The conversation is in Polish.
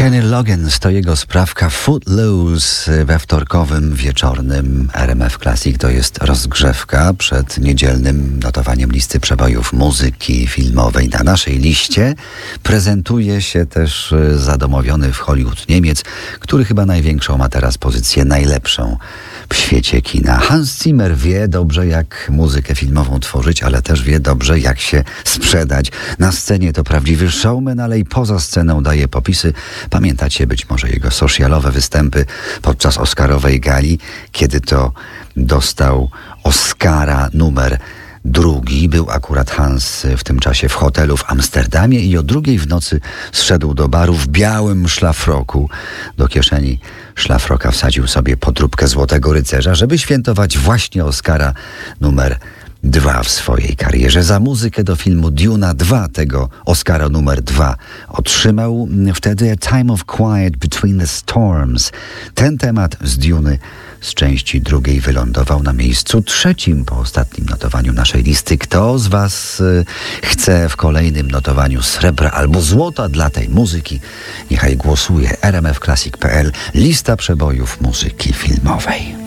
Kenny Loggins to jego sprawka Footloose we wtorkowym wieczornym RMF Classic. To jest rozgrzewka przed niedzielnym notowaniem listy przebojów muzyki filmowej. Na naszej liście prezentuje się też zadomowiony w Hollywood Niemiec, który chyba największą ma teraz pozycję, najlepszą w świecie kina. Hans Zimmer wie dobrze, jak muzykę filmową tworzyć, ale też wie dobrze, jak się sprzedać. Na scenie to prawdziwy showman, ale i poza sceną daje popisy. Pamiętacie być może jego socialowe występy podczas Oscarowej gali, kiedy to dostał Oscara numer 2. Był akurat Hans w tym czasie w hotelu w Amsterdamie i o 2 w nocy zszedł do baru w białym szlafroku. Do kieszeni szlafroka wsadził sobie podróbkę Złotego Rycerza, żeby świętować właśnie Oscara numer 2 w swojej karierze. Za muzykę do filmu Duna 2 tego Oscara numer 2 otrzymał wtedy A Time of Quiet Between the Storms. Ten temat z Duny z części 2 wylądował na miejscu 3 po ostatnim notowaniu naszej listy. Kto z was chce w kolejnym notowaniu srebra albo złota dla tej muzyki? Niechaj głosuje. rmfclassic.pl. Lista przebojów muzyki filmowej.